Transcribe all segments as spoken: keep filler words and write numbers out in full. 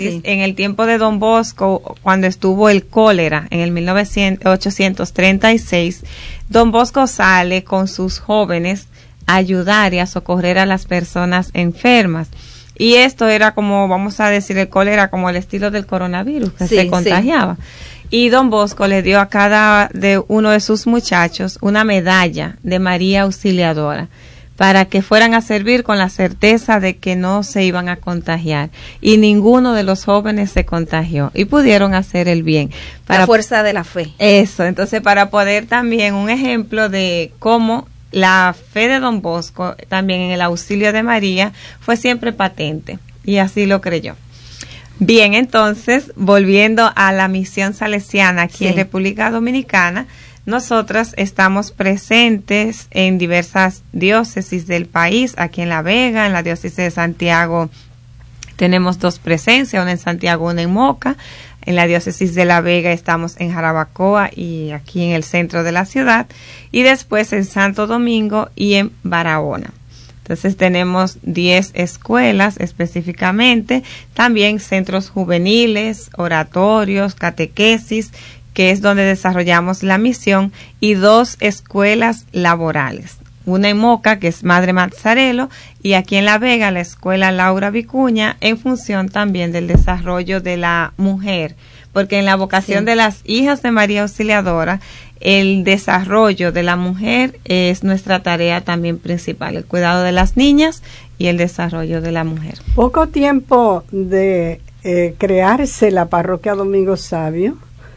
Sí. En el tiempo de Don Bosco, cuando estuvo el cólera en el mil ochocientos treinta y seis, Don Bosco sale con sus jóvenes a ayudar y a socorrer a las personas enfermas. Y esto era como, vamos a decir, el cólera como el estilo del coronavirus, que sí, se contagiaba. Sí. Y Don Bosco le dio a cada de uno de sus muchachos una medalla de María Auxiliadora, para que fueran a servir con la certeza de que no se iban a contagiar. Y ninguno de los jóvenes se contagió y pudieron hacer el bien. Para, la fuerza de la fe. Eso, entonces para poder también un ejemplo de cómo la fe de Don Bosco, también en el auxilio de María, fue siempre patente y así lo creyó. Bien, entonces, volviendo a la misión salesiana aquí sí. en República Dominicana, nosotras estamos presentes en diversas diócesis del país, aquí en La Vega, en la diócesis de Santiago tenemos dos presencias, una en Santiago, una en Moca. En la diócesis de La Vega estamos en Jarabacoa y aquí en el centro de la ciudad, y después en Santo Domingo y en Barahona. Entonces tenemos diez escuelas específicamente, también centros juveniles, oratorios, catequesis, que es donde desarrollamos la misión, y dos escuelas laborales. Una en Moca, que es Madre Mazzarello, y aquí en La Vega, la escuela Laura Vicuña, en función también del desarrollo de la mujer, porque en la vocación sí. de las hijas de María Auxiliadora, el desarrollo de la mujer es nuestra tarea también principal, el cuidado de las niñas y el desarrollo de la mujer. Poco tiempo de eh, crearse la parroquia Domingo Sabio,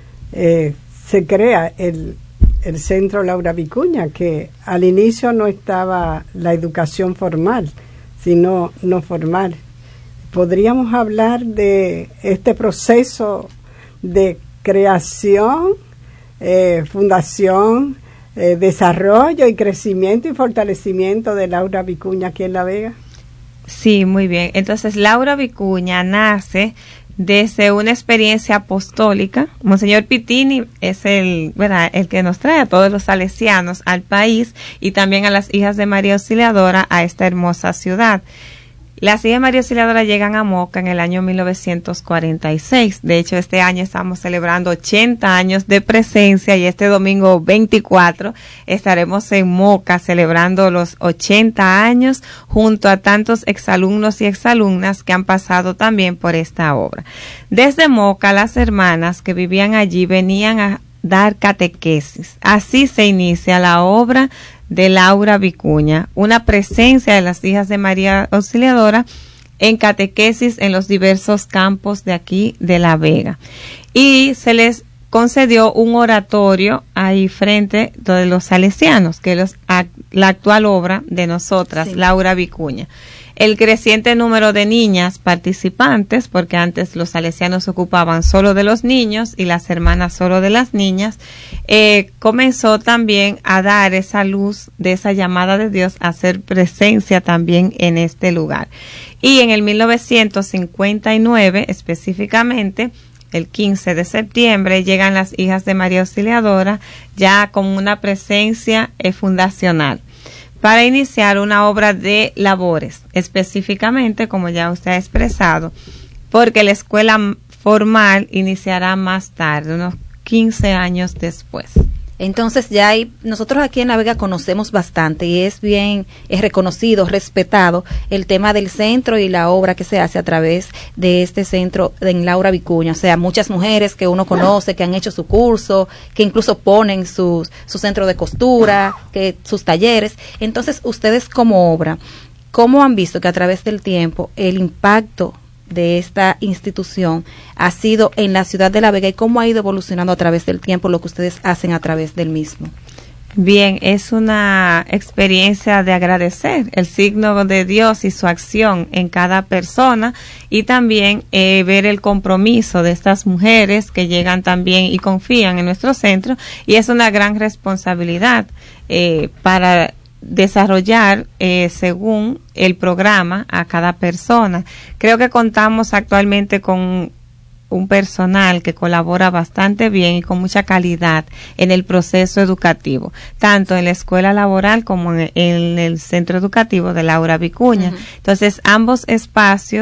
eh, se crea el el Centro Laura Vicuña, que al inicio no estaba la educación formal, sino no formal. ¿Podríamos hablar de este proceso de creación, eh, fundación, eh, desarrollo y crecimiento y fortalecimiento de Laura Vicuña aquí en La Vega? Sí, muy bien. Entonces, Laura Vicuña nace desde una experiencia apostólica. Monseñor Pitini es el, ¿verdad?, el que nos trae a todos los salesianos al país y también a las hijas de María Auxiliadora a esta hermosa ciudad. Las hijas de María Auxiliadora llegan a Moca en el año mil novecientos cuarenta y seis. De hecho, este año estamos celebrando ochenta años de presencia y este domingo veinticuatro estaremos en Moca celebrando los ochenta años junto a tantos exalumnos y exalumnas que han pasado también por esta obra. Desde Moca, las hermanas que vivían allí venían a dar catequesis. Así se inicia la obra de Laura Vicuña, una presencia de las hijas de María Auxiliadora en catequesis en los diversos campos de aquí de La Vega. Y se les concedió un oratorio ahí frente de los salesianos, que es la actual obra de nosotras, sí. Laura Vicuña. El creciente número de niñas participantes, porque antes los salesianos se ocupaban solo de los niños y las hermanas solo de las niñas, eh, comenzó también a dar esa luz de esa llamada de Dios a hacer presencia también en este lugar. Y en el mil novecientos cincuenta y nueve, específicamente, el quince de septiembre, llegan las hijas de María Auxiliadora ya con una presencia eh, fundacional, para iniciar una obra de labores, específicamente, como ya usted ha expresado, porque la escuela formal iniciará más tarde, unos quince años después. Entonces ya hay, nosotros aquí en La Vega conocemos bastante y es bien, es reconocido, respetado el tema del centro y la obra que se hace a través de este centro en Laura Vicuña. O sea, muchas mujeres que uno conoce, que han hecho su curso, que incluso ponen sus, su centro de costura, que sus talleres. Entonces, ustedes como obra, ¿cómo han visto que a través del tiempo el impacto de esta institución ha sido en la ciudad de La Vega y cómo ha ido evolucionando a través del tiempo lo que ustedes hacen a través del mismo? Bien, es una experiencia de agradecer el signo de Dios y su acción en cada persona y también eh, ver el compromiso de estas mujeres que llegan también y confían en nuestro centro, y es una gran responsabilidad eh, para desarrollar eh, según el programa a cada persona. Creo que contamos actualmente con un personal que colabora bastante bien y con mucha calidad en el proceso educativo, tanto en la escuela laboral como en, en el centro educativo de Laura Vicuña. Uh-huh. Entonces, ambos espacios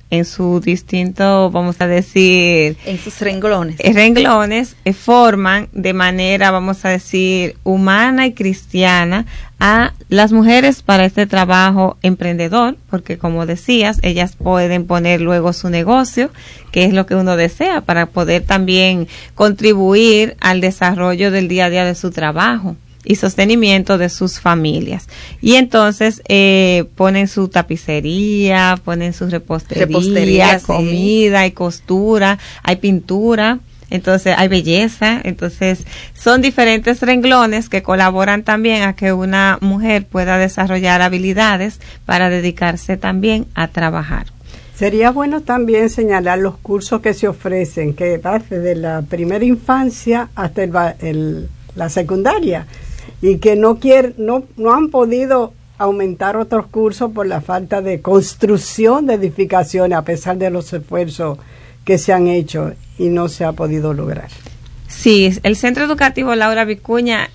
en su distinto, vamos a decir, en sus renglones, renglones eh, forman de manera, vamos a decir, humana y cristiana a las mujeres para este trabajo emprendedor, porque como decías, ellas pueden poner luego su negocio, que es lo que uno desea, para poder también contribuir al desarrollo del día a día de su trabajo y sostenimiento de sus familias. Y entonces eh, ponen su tapicería, ponen su repostería, repostería comida, sí. Hay costura, hay pintura, entonces hay belleza. Entonces son diferentes renglones que colaboran también a que una mujer pueda desarrollar habilidades para dedicarse también a trabajar. Sería bueno también señalar los cursos que se ofrecen, que va desde la primera infancia hasta el, el, la secundaria, y que no quieren, no, no han podido aumentar otros cursos por la falta de construcción de edificaciones, a pesar de los esfuerzos que se han hecho y no se ha podido lograr. Sí, el Centro Educativo Laura Vicuña,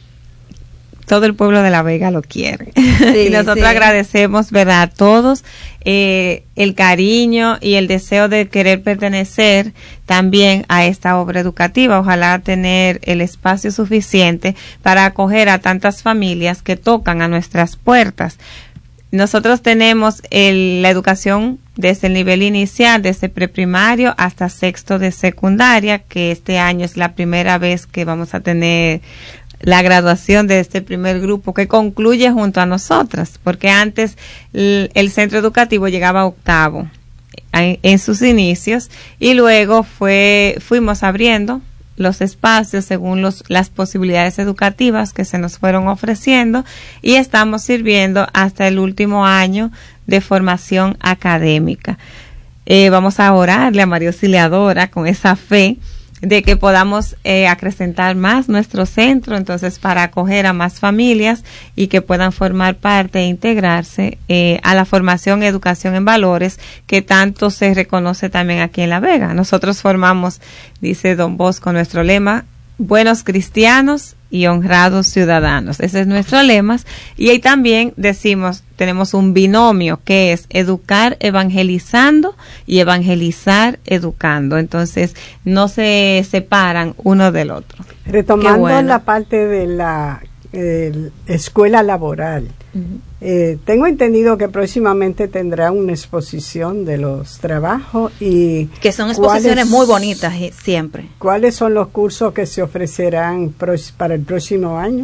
todo el pueblo de La Vega lo quiere. Sí, y nosotros sí. agradecemos, ¿verdad?, a todos eh, el cariño y el deseo de querer pertenecer también a esta obra educativa. Ojalá tener el espacio suficiente para acoger a tantas familias que tocan a nuestras puertas. Nosotros tenemos el, la educación desde el nivel inicial, desde preprimario hasta sexto de secundaria, que este año es la primera vez que vamos a tener la graduación de este primer grupo que concluye junto a nosotras, porque antes el, el centro educativo llegaba a octavo en, en sus inicios, y luego fue fuimos abriendo los espacios según los, las posibilidades educativas que se nos fueron ofreciendo, y estamos sirviendo hasta el último año de formación académica. Eh, vamos a orarle a María Auxiliadora con esa fe de que podamos eh, acrecentar más nuestro centro, entonces para acoger a más familias y que puedan formar parte e integrarse eh, a la formación y educación en valores que tanto se reconoce también aquí en La Vega. Nosotros formamos, dice Don Bosco, nuestro lema, buenos cristianos y honrados ciudadanos. Ese es nuestro lema. Y ahí también decimos, tenemos un binomio que es educar evangelizando y evangelizar educando. Entonces, no se separan uno del otro. Retomando bueno. la parte de la eh, escuela laboral, uh-huh. eh, tengo entendido que próximamente tendrá una exposición de los trabajos y que son exposiciones muy bonitas siempre. ¿Cuáles son los cursos que se ofrecerán para el próximo año?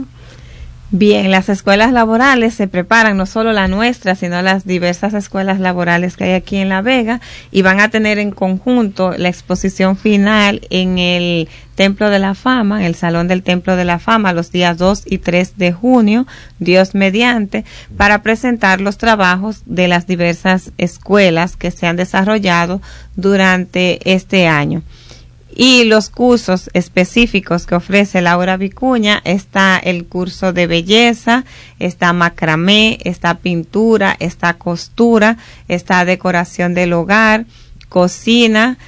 Bien, las escuelas laborales se preparan, no solo la nuestra, sino las diversas escuelas laborales que hay aquí en La Vega, y van a tener en conjunto la exposición final en el Templo de la Fama, en el Salón del Templo de la Fama, los días dos y tres de junio, Dios mediante, para presentar los trabajos de las diversas escuelas que se han desarrollado durante este año. Y los cursos específicos que ofrece Laura Vicuña, está el curso de belleza, está macramé, está pintura, está costura, está decoración del hogar, cocina,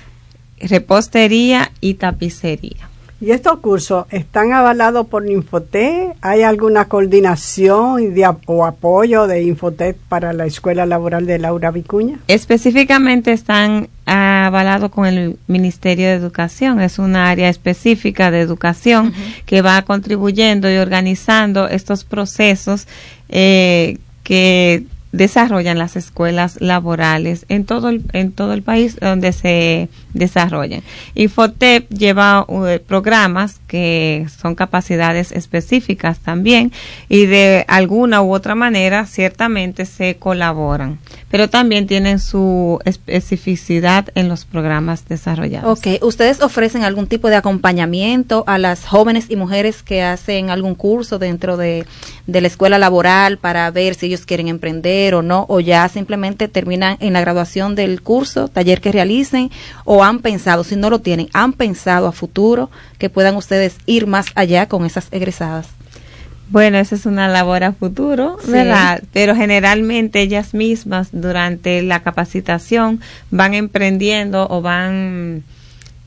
repostería y tapicería. ¿Y estos cursos están avalados por Infotep? ¿Hay alguna coordinación de, o apoyo de Infotep para la Escuela Laboral de Laura Vicuña? Específicamente están avalados con el Ministerio de Educación. Es una área específica de educación uh-huh. que va contribuyendo y organizando estos procesos eh, que desarrollan las escuelas laborales en todo el, en todo el país donde se desarrollan. Infotep lleva uh, programas que son capacidades específicas también, y de alguna u otra manera ciertamente se colaboran, pero también tienen su especificidad en los programas desarrollados. Ok, ¿ustedes ofrecen algún tipo de acompañamiento a las jóvenes y mujeres que hacen algún curso dentro de, de la escuela laboral para ver si ellos quieren emprender o no, o ya simplemente terminan en la graduación del curso, taller que realicen, o han pensado, si no lo tienen, han pensado a futuro que puedan ustedes ir más allá con esas egresadas? Bueno, esa es una labor a futuro, sí. ¿verdad? Pero generalmente ellas mismas durante la capacitación van emprendiendo o van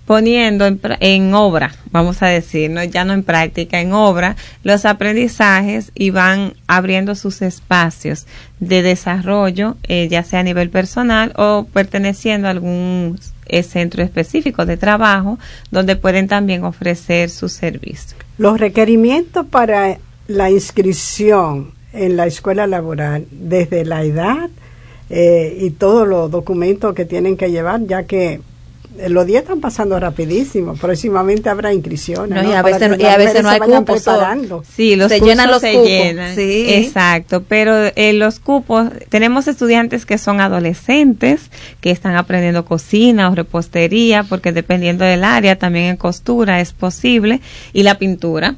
poniendo en, en obra, vamos a decir, ¿no? Ya no en práctica, en obra, los aprendizajes y van abriendo sus espacios de desarrollo, eh, ya sea a nivel personal o perteneciendo a algún eh, centro específico de trabajo, donde pueden también ofrecer sus servicios. Los requerimientos para la inscripción en la escuela laboral, desde la edad eh, y todos los documentos que tienen que llevar, ya que los días están pasando rapidísimo. Próximamente habrá inscripciones. No, ¿no? Y a veces, y a veces no hay cupos. Sí, los se cursos llenan los se cupos. Llenan. Sí. Exacto, pero eh, los cupos, tenemos estudiantes que son adolescentes, que están aprendiendo cocina o repostería, porque dependiendo del área, también en costura es posible, y la pintura.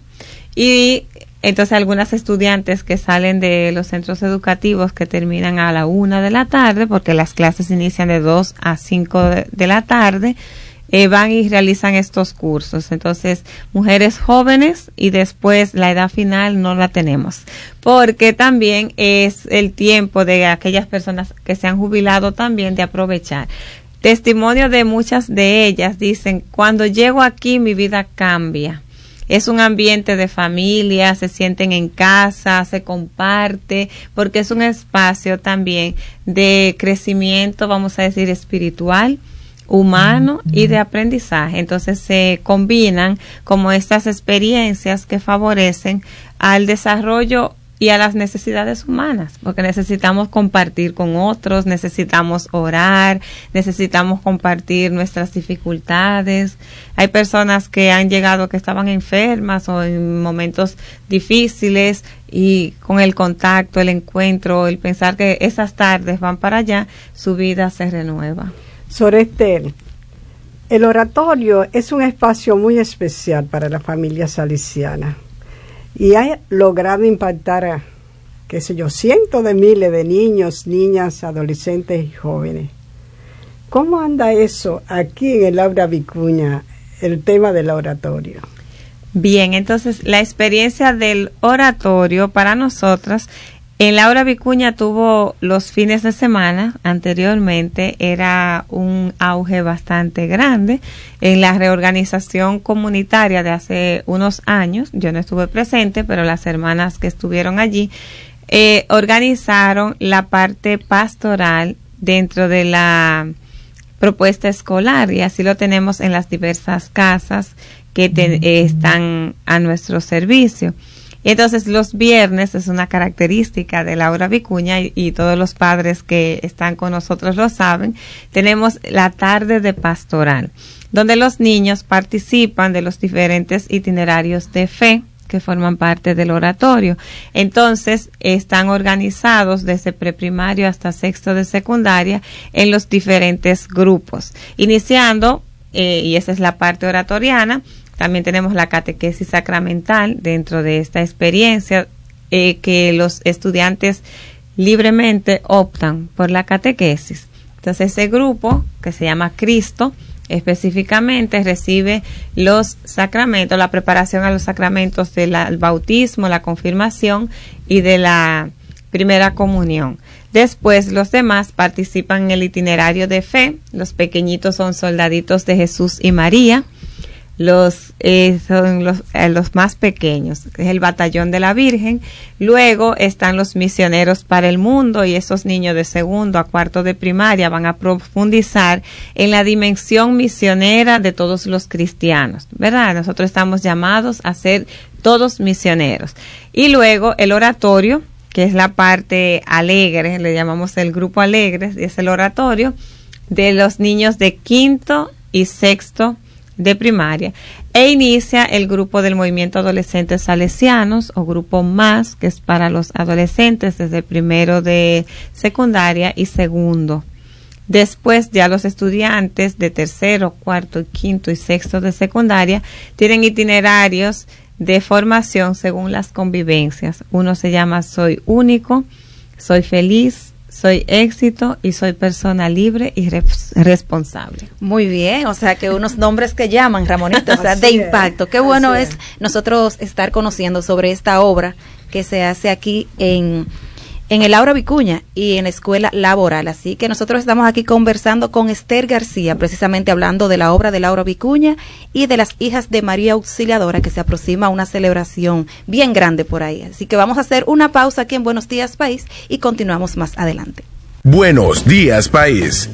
Y entonces algunas estudiantes que salen de los centros educativos que terminan a la una de la tarde, porque las clases inician de dos a cinco de, de la tarde, eh, van y realizan estos cursos. Entonces, mujeres jóvenes y después la edad final no la tenemos, porque también es el tiempo de aquellas personas que se han jubilado también de aprovechar. Testimonio de muchas de ellas dicen, cuando llego aquí mi vida cambia. Es un ambiente de familia, se sienten en casa, se comparte, porque es un espacio también de crecimiento, vamos a decir, espiritual, humano y de aprendizaje. Entonces se combinan como estas experiencias que favorecen al desarrollo y a las necesidades humanas, porque necesitamos compartir con otros, necesitamos orar, necesitamos compartir nuestras dificultades. Hay personas que han llegado que estaban enfermas o en momentos difíciles, y con el contacto, el encuentro, el pensar que esas tardes van para allá, su vida se renueva. Sorestel, el oratorio es un espacio muy especial para la familia salesiana. Y ha logrado impactar a, qué sé yo, cientos de miles de niños, niñas, adolescentes y jóvenes. ¿Cómo anda eso aquí en el Laura Vicuña, el tema del oratorio? Bien, entonces la experiencia del oratorio para nosotras, en Laura Vicuña tuvo los fines de semana, anteriormente era un auge bastante grande. En la reorganización comunitaria de hace unos años, yo no estuve presente, pero las hermanas que estuvieron allí, eh, organizaron la parte pastoral dentro de la propuesta escolar, y así lo tenemos en las diversas casas que te, eh, están a nuestro servicio. Entonces los viernes es una característica de Laura Vicuña, y, y todos los padres que están con nosotros lo saben, tenemos la tarde de pastoral, donde los niños participan de los diferentes itinerarios de fe que forman parte del oratorio. Entonces están organizados desde preprimario hasta sexto de secundaria en los diferentes grupos, iniciando, eh, y esa es la parte oratoriana. También tenemos la catequesis sacramental dentro de esta experiencia, eh, que los estudiantes libremente optan por la catequesis. Entonces ese grupo, que se llama Cristo, específicamente recibe los sacramentos, la preparación a los sacramentos del bautismo, la confirmación y de la primera comunión. Después los demás participan en el itinerario de fe. Los pequeñitos son soldaditos de Jesús y María. Los eh, son los, eh, los más pequeños, es el batallón de la Virgen. Luego están los misioneros para el mundo, y esos niños de segundo a cuarto de primaria van a profundizar en la dimensión misionera de todos los cristianos, ¿verdad? Nosotros estamos llamados a ser todos misioneros. Y luego el oratorio, que es la parte alegre, le llamamos el grupo alegre, y es el oratorio de los niños de quinto y sexto de primaria, e inicia el grupo del movimiento adolescentes salesianos, o grupo más, que es para los adolescentes desde primero de secundaria y segundo. Después ya los estudiantes de tercero, cuarto, quinto y sexto de secundaria tienen itinerarios de formación según las convivencias. Uno se llama Soy Único, Soy Feliz, Soy Éxito y Soy Persona Libre y res- Responsable. Muy bien, o sea que unos nombres que llaman, Ramonita, o sea, de impacto. Qué bueno es nosotros estar conociendo sobre esta obra que se hace aquí en en el Laura Vicuña y en la Escuela Laboral. Así que nosotros estamos aquí conversando con Esther García, precisamente hablando de la obra de Laura Vicuña y de las hijas de María Auxiliadora, que se aproxima a una celebración bien grande por ahí. Así que vamos a hacer una pausa aquí en Buenos Días País y continuamos más adelante. Buenos Días País.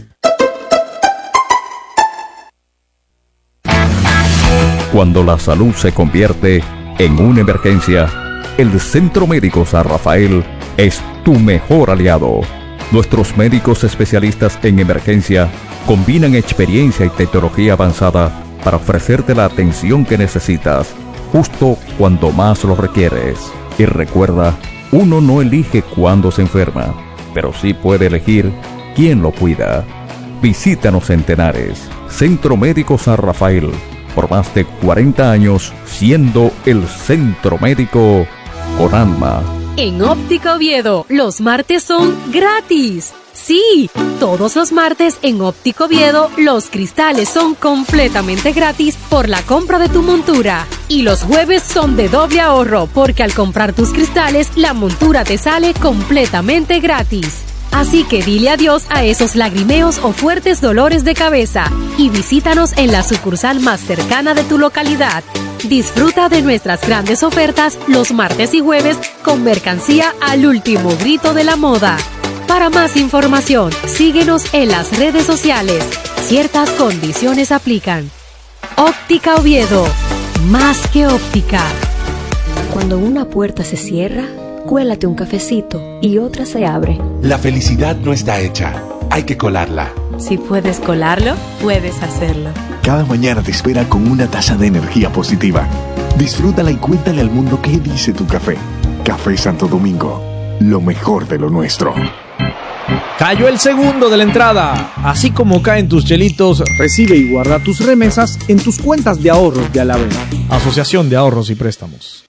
Cuando la salud se convierte en una emergencia, el Centro Médico San Rafael es tu mejor aliado. Nuestros médicos especialistas en emergencia combinan experiencia y tecnología avanzada para ofrecerte la atención que necesitas, justo cuando más lo requieres. Y recuerda, uno no elige cuándo se enferma, pero sí puede elegir quién lo cuida. Visítanos en Tenares, Centro Médico San Rafael, por más de cuarenta años siendo el centro médico con alma. En Óptica Oviedo, los martes son gratis. Sí, todos los martes en Óptica Oviedo, los cristales son completamente gratis por la compra de tu montura. Y los jueves son de doble ahorro, porque al comprar tus cristales, la montura te sale completamente gratis. Así que dile adiós a esos lagrimeos o fuertes dolores de cabeza y visítanos en la sucursal más cercana de tu localidad. Disfruta de nuestras grandes ofertas los martes y jueves con mercancía al último grito de la moda. Para más información, síguenos en las redes sociales. Ciertas condiciones aplican. Óptica Oviedo, más que óptica. Cuando una puerta se cierra, cuélate un cafecito y otra se abre. La felicidad no está hecha, hay que colarla. Si puedes colarlo, puedes hacerlo. Cada mañana te espera con una taza de energía positiva. Disfrútala y cuéntale al mundo qué dice tu café. Café Santo Domingo, lo mejor de lo nuestro. Cayó el segundo de la entrada. Así como caen tus chelitos, recibe y guarda tus remesas en tus cuentas de ahorros de Alavena, Asociación de Ahorros y Préstamos.